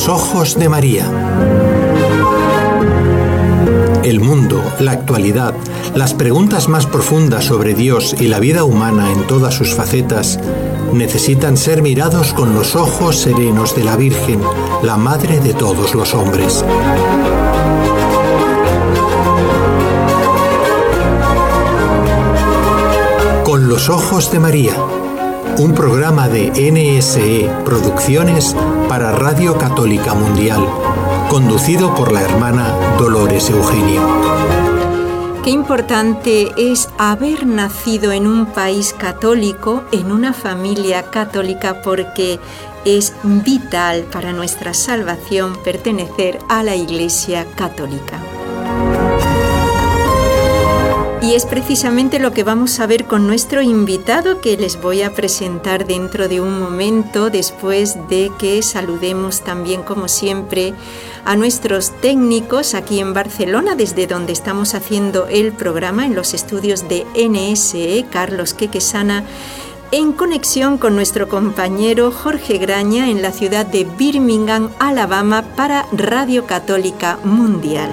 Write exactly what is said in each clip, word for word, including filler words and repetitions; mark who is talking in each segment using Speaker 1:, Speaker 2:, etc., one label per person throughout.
Speaker 1: los ojos de María. El mundo, la actualidad, las preguntas más profundas sobre Dios y la vida humana en todas sus facetas necesitan ser mirados con los ojos serenos de la Virgen, la Madre de todos los hombres. Con los ojos de María, un programa de N S E Producciones para Radio Católica Mundial, conducido por la hermana Dolores Eugenio.
Speaker 2: Qué importante es haber nacido en un país católico, en una familia católica, porque es vital para nuestra salvación pertenecer a la Iglesia Católica. Y es precisamente lo que vamos a ver con nuestro invitado, que les voy a presentar dentro de un momento, después de que saludemos también, como siempre, a nuestros técnicos aquí en Barcelona, desde donde estamos haciendo el programa en los estudios de N S E, Carlos Quequesana, en conexión con nuestro compañero Jorge Graña en la ciudad de Birmingham, Alabama, para Radio Católica Mundial.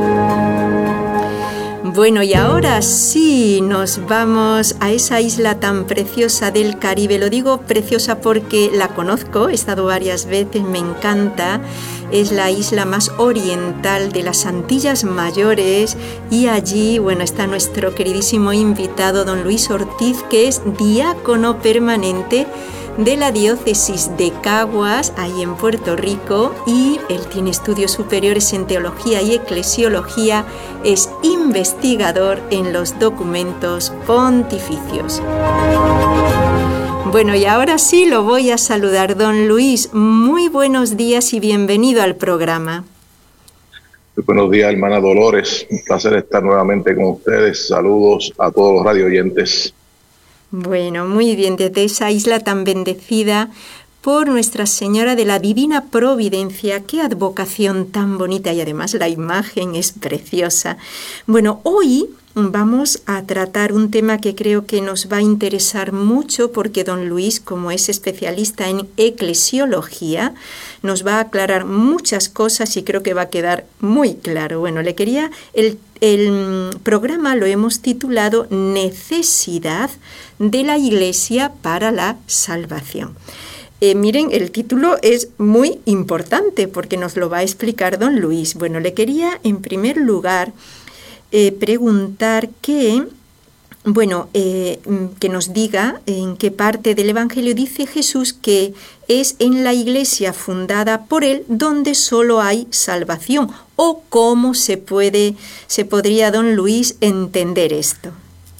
Speaker 2: Bueno, y ahora sí nos vamos a esa isla tan preciosa del Caribe. Lo digo preciosa porque la conozco, he estado varias veces, me encanta. Es la isla más oriental de las Antillas Mayores y allí, bueno, está nuestro queridísimo invitado, don Luis Ortiz, que es diácono permanente de la diócesis de Caguas, ahí en Puerto Rico, y él tiene estudios superiores en teología y eclesiología, es investigador en los documentos pontificios. Bueno, y ahora sí lo voy a saludar, don Luis. Muy buenos días y bienvenido al programa.
Speaker 3: Muy buenos días, hermana Dolores. Un placer estar nuevamente con ustedes. Saludos a todos los radio oyentes.
Speaker 2: Bueno, muy bien, desde esa isla tan bendecida por Nuestra Señora de la Divina Providencia. Qué advocación tan bonita, y además la imagen es preciosa. Bueno, hoy vamos a tratar un tema que creo que nos va a interesar mucho, porque don Luis, como es especialista en eclesiología, nos va a aclarar muchas cosas y creo que va a quedar muy claro. Bueno, le quería, el, el programa lo hemos titulado Necesidad de la Iglesia para la Salvación. Eh, miren, el título es muy importante porque nos lo va a explicar don Luis. Bueno, le quería en primer lugar eh, preguntar que, bueno, eh, que nos diga en qué parte del Evangelio dice Jesús que es en la Iglesia fundada por Él donde solo hay salvación, o cómo se puede, se podría, don Luis, entender esto.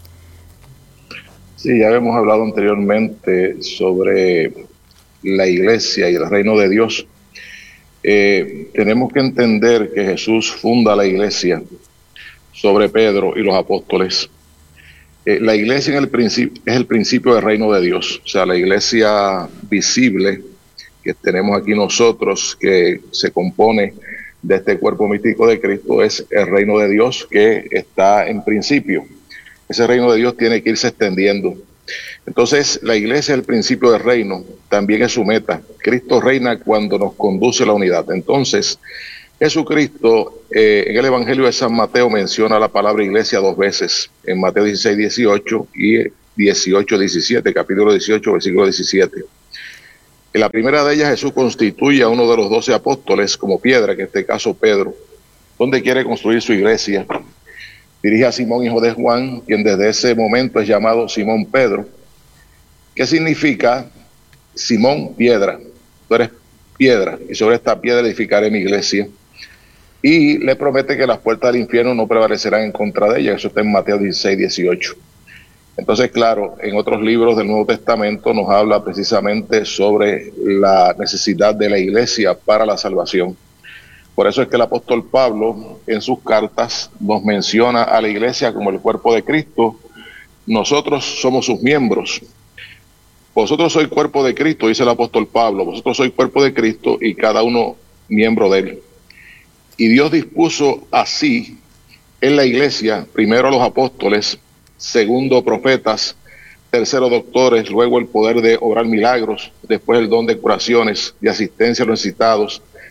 Speaker 3: Sí, ya hemos hablado anteriormente sobre la Iglesia y el reino de Dios. Eh, tenemos que entender que Jesús funda la Iglesia sobre Pedro y los apóstoles. Eh, la Iglesia en el principio, es el principio del reino de Dios. O sea, la Iglesia visible que tenemos aquí nosotros, que se compone de este cuerpo místico de Cristo, es el reino de Dios que está en principio. Ese reino de Dios tiene que irse extendiendo. Entonces, la Iglesia es el principio del reino, también es su meta. Cristo reina cuando nos conduce a la unidad. Entonces, Jesucristo, eh, en el Evangelio de San Mateo, menciona la palabra Iglesia dos veces, en Mateo dieciséis, dieciocho y dieciocho, diecisiete, capítulo dieciocho, versículo diecisiete. En la primera de ellas, Jesús constituye a uno de los doce apóstoles como piedra, que en este caso Pedro, donde quiere construir su iglesia. Dirige a Simón, hijo de Juan, quien desde ese momento es llamado Simón Pedro. ¿Qué significa Simón piedra? Tú eres piedra, y sobre esta piedra edificaré mi iglesia. Y le promete que las puertas del infierno no prevalecerán en contra de ella. Eso está en Mateo dieciséis, dieciocho. Entonces, claro, en otros libros del Nuevo Testamento nos habla precisamente sobre la necesidad de la iglesia para la salvación. Por eso es que el apóstol Pablo en sus cartas nos menciona a la iglesia como el cuerpo de Cristo. Nosotros somos sus miembros. Vosotros sois cuerpo de Cristo, dice el apóstol Pablo. Vosotros sois cuerpo de Cristo y cada uno miembro de él. Y Dios dispuso así en la iglesia, primero a los apóstoles, segundo profetas, tercero doctores, luego el poder de obrar milagros, después el don de curaciones, de asistencia a los necesitados,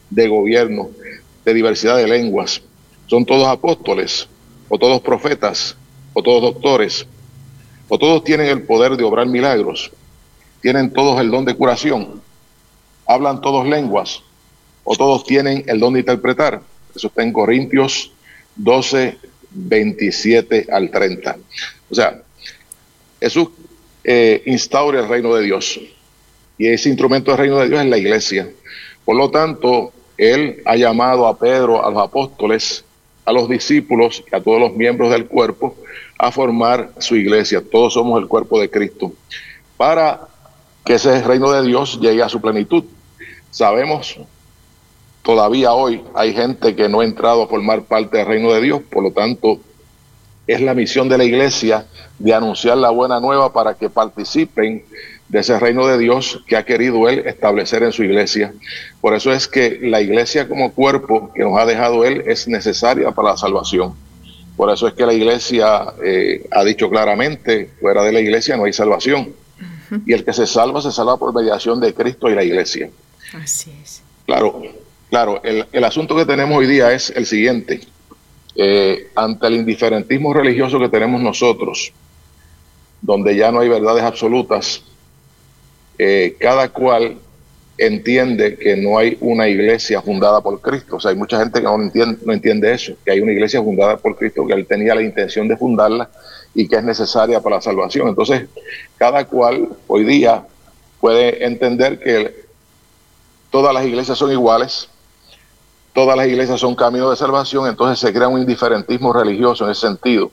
Speaker 3: de gobierno, de diversidad de lenguas. ¿Son todos apóstoles, o todos profetas, o todos doctores, o todos tienen el poder de obrar milagros? ¿Tienen todos el don de curación? ¿Hablan todos lenguas? ¿O todos tienen el don de interpretar? Eso está en Corintios doce, veintisiete al treinta. O sea, Jesús eh, instaura el reino de Dios, y ese instrumento del reino de Dios es la iglesia. Por lo tanto, Él ha llamado a Pedro, a los apóstoles, a los discípulos y a todos los miembros del cuerpo a formar su iglesia. Todos somos el cuerpo de Cristo, para que ese reino de Dios llegue a su plenitud. Sabemos, todavía hoy hay gente que no ha entrado a formar parte del reino de Dios, por lo tanto, es la misión de la iglesia de anunciar la buena nueva para que participen de ese reino de Dios que ha querido Él establecer en su iglesia. Por eso es que la iglesia como cuerpo que nos ha dejado Él es necesaria para la salvación. Por eso es que la iglesia eh, ha dicho claramente, fuera de la iglesia no hay salvación. Uh-huh. Y el que se salva, se salva por mediación de Cristo y la iglesia.
Speaker 2: Así es.
Speaker 3: Claro, claro, el, el asunto que tenemos hoy día es el siguiente. Eh, ante el indiferentismo religioso que tenemos nosotros, donde ya no hay verdades absolutas, eh, cada cual entiende que no hay una iglesia fundada por Cristo. O sea, hay mucha gente que no entiende, no entiende eso, que hay una iglesia fundada por Cristo, que Él tenía la intención de fundarla y que es necesaria para la salvación. Entonces, cada cual hoy día puede entender que todas las iglesias son iguales, todas las iglesias son caminos de salvación. Entonces se crea un indiferentismo religioso en ese sentido,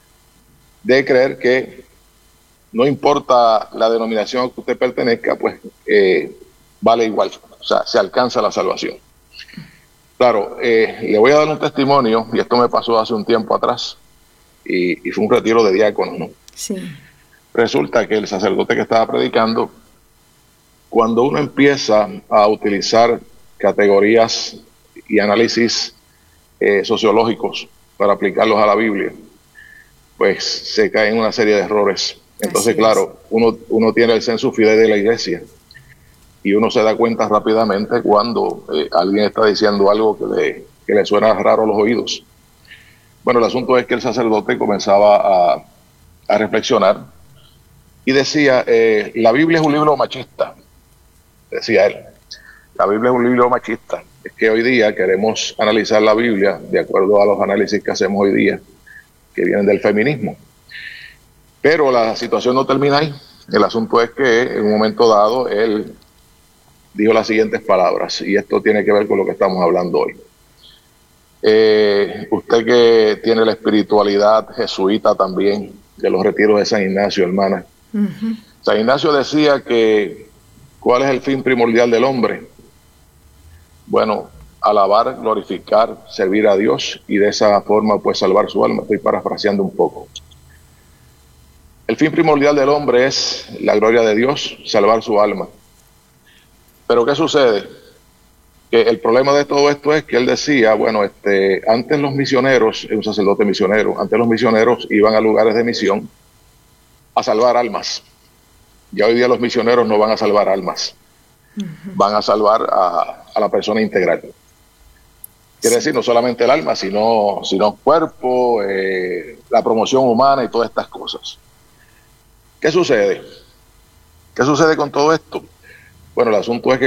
Speaker 3: de creer que no importa la denominación a que usted pertenezca, pues eh, vale igual, o sea, se alcanza la salvación. Claro, eh, le voy a dar un testimonio, y esto me pasó hace un tiempo atrás, y, y fue un retiro de diáconos, ¿no?
Speaker 2: Sí.
Speaker 3: Resulta que el sacerdote que estaba predicando, cuando uno empieza a utilizar categorías y análisis eh, sociológicos para aplicarlos a la Biblia, pues se cae en una serie de errores. Entonces, claro, uno, uno tiene el sensus fidei de la iglesia, y uno se da cuenta rápidamente cuando eh, alguien está diciendo algo que le, que le suena raro a los oídos. Bueno, el asunto es que el sacerdote comenzaba a, a reflexionar y decía, eh, la Biblia es un libro machista, decía él. La Biblia es un libro machista. Es que hoy día queremos analizar la Biblia de acuerdo a los análisis que hacemos hoy día, que vienen del feminismo. Pero la situación no termina ahí. El asunto es que en un momento dado él dijo las siguientes palabras, y esto tiene que ver con lo que estamos hablando hoy. Eh, usted que tiene la espiritualidad jesuita también, de los retiros de San Ignacio, hermana. Uh-huh. San Ignacio decía que, ¿cuál es el fin primordial del hombre? Bueno, alabar, glorificar, servir a Dios, y de esa forma pues salvar su alma. Estoy parafraseando un poco. El fin primordial del hombre es la gloria de Dios, salvar su alma. Pero ¿qué sucede? Que el problema de todo esto es que él decía, bueno, este, antes los misioneros, un sacerdote misionero, antes los misioneros iban a lugares de misión a salvar almas. Ya hoy día los misioneros no van a salvar almas, uh-huh. van a salvar a, a la persona integral. Quiere decir, no solamente el alma, sino, sino el cuerpo, eh, la promoción humana y todas estas cosas. ¿Qué sucede? ¿Qué sucede con todo esto? Bueno, el asunto es que